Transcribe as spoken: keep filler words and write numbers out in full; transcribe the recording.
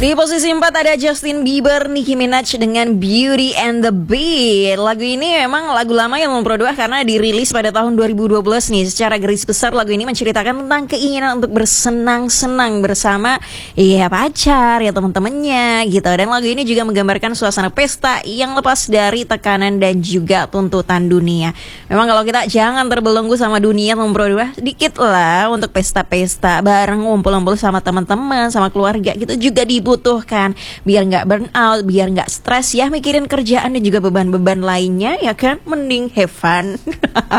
Di posisi empat ada Justin Bieber, Nicki Minaj dengan Beauty and the Beast. Lagu ini memang lagu lama yang memperduah karena dirilis pada tahun dua ribu dua belas nih. Secara garis besar lagu ini menceritakan tentang keinginan untuk bersenang-senang bersama ya pacar, ya teman-temannya gitu. Dan lagu ini juga menggambarkan suasana pesta yang lepas dari tekanan dan juga tuntutan dunia. Memang kalau kita jangan terbelenggu sama dunia memperduah, dikit lah untuk pesta-pesta bareng, ngumpul-ngumpul sama teman-teman, sama keluarga gitu juga di butuhkan biar nggak burn out, biar nggak stres ya mikirin kerjaan dan juga beban-beban lainnya ya kan, mending have fun.